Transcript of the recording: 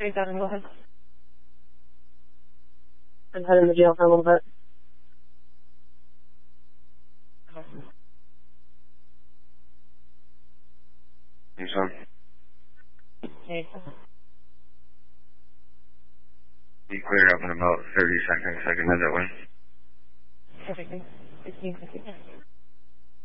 37, go ahead. I'm heading to jail for a little bit. You son? Hey. Be clear up in about 30 seconds. I can head that way. Perfect. 15 seconds.